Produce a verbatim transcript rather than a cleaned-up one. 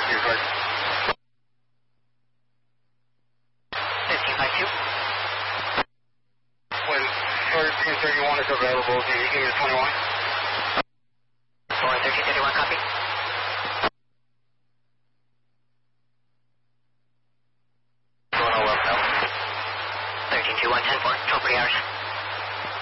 Your card. fifteen by two. When thirteen thirty-one is available, can you give me the twenty-one? For thirteen thirty-one, copy. Going all up now. thirteen two one ten four, twelve forty hours.